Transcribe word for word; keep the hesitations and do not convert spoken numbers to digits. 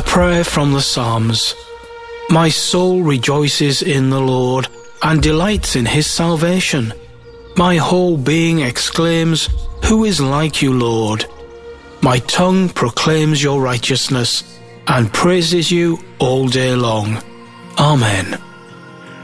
A prayer from the Psalms. My soul rejoices in the Lord and delights in his salvation. My whole being exclaims, "Who is like you, Lord?" My tongue proclaims your righteousness and praises you all day long. Amen.